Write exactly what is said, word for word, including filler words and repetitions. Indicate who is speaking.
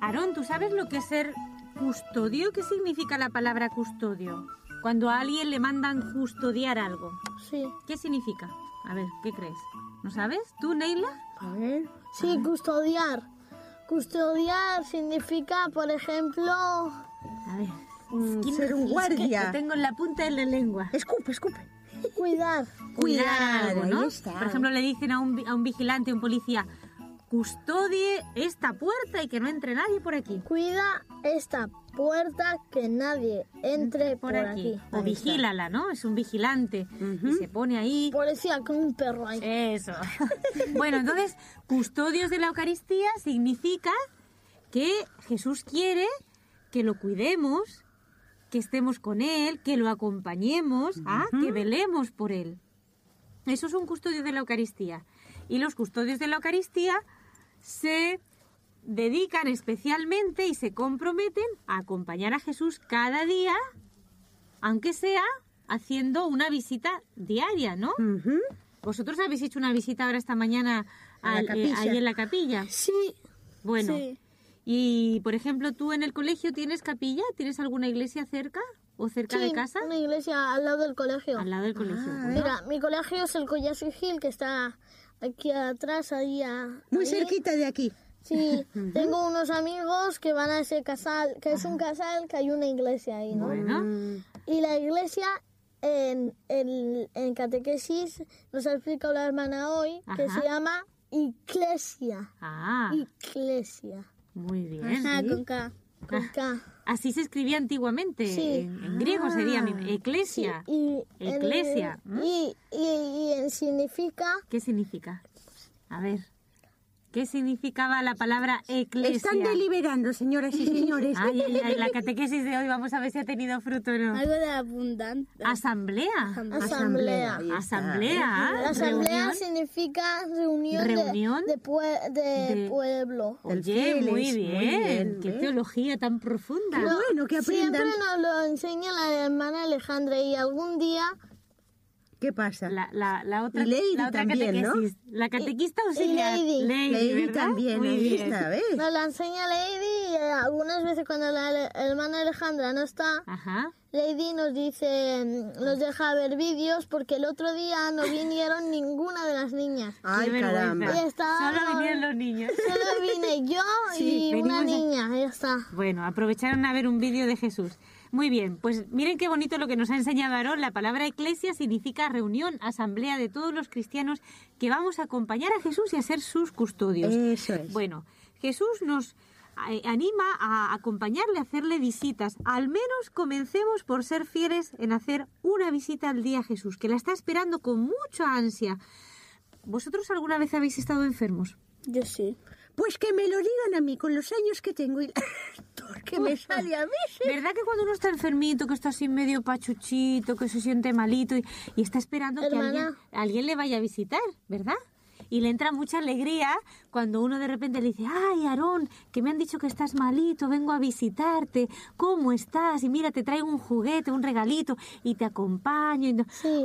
Speaker 1: Aarón, ¿tú sabes lo que es ser custodio? ¿Qué significa la palabra custodio? Cuando a alguien le mandan custodiar algo.
Speaker 2: Sí.
Speaker 1: ¿Qué significa? A ver, ¿qué crees? ¿No sabes? ¿Tú, Neila?
Speaker 2: A ver. Sí, custodiar. Custodiar significa, por ejemplo...
Speaker 1: A ver.
Speaker 3: Mm,
Speaker 1: ¿quién-
Speaker 3: ser un
Speaker 1: es que
Speaker 3: guardia.
Speaker 1: lo tengo en la punta de la lengua.
Speaker 3: Escupe, escupe.
Speaker 2: Cuidar.
Speaker 1: Cuidar algo, ¿no?
Speaker 3: ahí está.
Speaker 1: Por ejemplo, le dicen a un, vi- a un vigilante, a un policía, custodie esta puerta y que no entre nadie por aquí.
Speaker 2: Cuida esta puerta que nadie entre por, aquí.
Speaker 1: O vigílala, ¿no? Es un vigilante. Y se pone ahí.
Speaker 2: Policía con un perro ahí.
Speaker 1: Eso. Bueno, entonces, custodios de la Eucaristía significa que Jesús quiere que lo cuidemos, que estemos con Él, que lo acompañemos, ¿ah? Que velemos por Él. Eso es un custodio de la Eucaristía. Y los custodios de la Eucaristía se dedican especialmente y se comprometen a acompañar a Jesús cada día, aunque sea haciendo una visita diaria, ¿no?
Speaker 3: Ujú.
Speaker 1: ¿Vosotros habéis hecho una visita ahora esta mañana
Speaker 3: A la
Speaker 1: al- eh,
Speaker 3: capilla.
Speaker 1: ahí en la capilla?
Speaker 2: Sí.
Speaker 1: Bueno,
Speaker 2: Sí.
Speaker 1: y por ejemplo, ¿tú en el colegio tienes capilla? ¿Tienes alguna iglesia cerca o cerca de
Speaker 2: Sí,
Speaker 1: casa?
Speaker 2: una iglesia al lado del colegio.
Speaker 1: Al lado del colegio.
Speaker 3: Ah,
Speaker 1: Bueno,
Speaker 2: Mira, mi colegio es el Collazo Gil, que está aquí atrás, ahí. a-
Speaker 3: Muy
Speaker 2: ahí.
Speaker 3: cerquita de aquí.
Speaker 2: Sí, tengo unos amigos que van a ese casal, que es un casal que hay una iglesia ahí, ¿no?
Speaker 1: bueno.
Speaker 3: Mm,
Speaker 2: Y la iglesia, en, en, en catequesis, nos ha explicado la hermana hoy, que
Speaker 1: Ajá.
Speaker 2: se llama iglesia.
Speaker 1: Ah,
Speaker 2: Iglesia.
Speaker 1: muy bien.
Speaker 2: Ajá,
Speaker 3: ¿sí?
Speaker 2: con K. Con K.
Speaker 1: Así se escribía antiguamente.
Speaker 2: Sí.
Speaker 1: En, en griego sería mi- eclesia.
Speaker 2: Y,
Speaker 1: Iglesia,
Speaker 2: en-
Speaker 1: ¿m?
Speaker 2: y, y, y en significa...
Speaker 1: ¿Qué significa? A ver, ¿qué significaba la palabra eclesia?
Speaker 3: Están deliberando, señoras y señores.
Speaker 1: Ay, ay, ay, la catequesis de hoy, vamos a ver si ha tenido fruto o no.
Speaker 2: Algo de abundante.
Speaker 1: Asamblea.
Speaker 2: Asamblea.
Speaker 3: ahí está.
Speaker 1: Asamblea. ¿ah?
Speaker 2: Asamblea
Speaker 1: Reunión.
Speaker 2: signica reunión, de-
Speaker 1: Reunión
Speaker 2: de, pue- de
Speaker 1: de-
Speaker 2: pueblo.
Speaker 3: Del
Speaker 1: Oye,
Speaker 3: fieles,
Speaker 1: muy
Speaker 3: muy
Speaker 1: bien.
Speaker 3: bien,
Speaker 1: Qué
Speaker 3: ¿ves?
Speaker 1: teología tan profunda.
Speaker 3: Qué bueno que aprendan.
Speaker 2: Siempre nos lo enseña la hermana Alejandra y algún día
Speaker 3: ¿Qué pasa?
Speaker 1: La, la, la otra,
Speaker 3: Y Lady
Speaker 1: la otra
Speaker 3: también, ¿no?
Speaker 1: catequesis. La catequista auxiliar.
Speaker 2: Lady.
Speaker 3: Lady
Speaker 1: ¿verdad?
Speaker 3: también,
Speaker 1: Muy
Speaker 3: ahí
Speaker 1: bien.
Speaker 3: está, ¿ves?
Speaker 2: nos la enseña Lady y eh, algunas veces cuando la ale- hermana Alejandra no está,
Speaker 1: Ajá.
Speaker 2: Lady nos dice, mm, nos deja ver vídeos porque el otro día no vinieron ninguna de las niñas.
Speaker 3: Ay,
Speaker 1: Qué vergüenza.
Speaker 3: caramba.
Speaker 2: Ya está.
Speaker 1: Solo vinieron los niños.
Speaker 2: Solo vine yo
Speaker 1: Sí,
Speaker 2: y una
Speaker 1: venimos a-
Speaker 2: niña, ya está.
Speaker 1: Bueno, aprovecharon a ver un vídeo de Jesús. Muy bien, pues miren qué bonito lo que nos ha enseñado Aarón. La palabra eclesia significa reunión, asamblea de todos los cristianos que vamos a acompañar a Jesús y a ser sus custodios.
Speaker 3: Eso es.
Speaker 1: Bueno, Jesús nos eh, anima a acompañarle, a hacerle visitas. Al menos comencemos por ser fieles en hacer una visita al día a Jesús, que la está esperando con mucha ansia. ¿Vosotros alguna vez habéis estado enfermos?
Speaker 2: Yo sí.
Speaker 3: Pues que me lo digan a mí con los años que tengo y que me sale a mí. sí.
Speaker 1: ¿Verdad que cuando uno está enfermito, que está así medio pachuchito, que se siente malito y, y está esperando que
Speaker 2: Hermana.
Speaker 1: alguien, alguien le vaya a visitar, ¿verdad? Y le entra mucha alegría cuando uno de repente le dice, ay, Aarón, que me han dicho que estás malito, vengo a visitarte, ¿cómo estás? Y mira, te traigo un juguete, un regalito y te acompaño. Y no-
Speaker 2: Sí.